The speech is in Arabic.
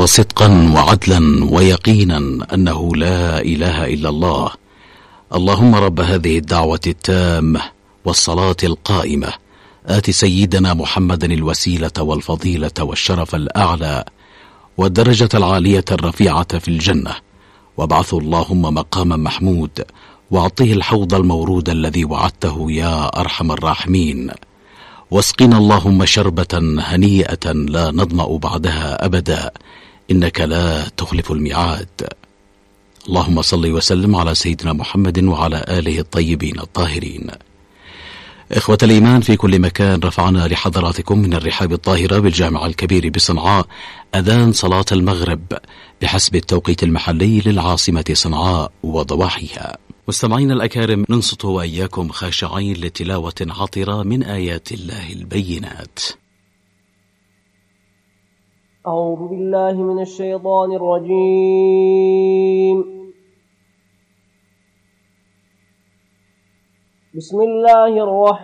وصدقا وعدلا ويقينا أنه لا إله إلا الله. اللهم رب هذه الدعوة التامة والصلاة القائمة آت سيدنا محمدا الوسيلة والفضيلة والشرف الأعلى والدرجة العالية الرفيعة في الجنة، وابعثه اللهم مقاما محمود، واعطه الحوض المورود الذي وعدته يا أرحم الراحمين. واسقنا اللهم شربة هنيئة لا نظمأ بعدها أبدا، إنك لا تخلف الميعاد. اللهم صل وسلم على سيدنا محمد وعلى آله الطيبين الطاهرين. إخوة الإيمان في كل مكان، رفعنا لحضراتكم من الرحاب الطاهرة بالجامع الكبير بصنعاء أذان صلاة المغرب بحسب التوقيت المحلي للعاصمة صنعاء وضواحيها. مستمعين الأكارم، ننصت وإياكم خاشعين لتلاوة عطرة من آيات الله البينات. أعوذ بالله من الشيطان الرجيم. بسم الله الرحمن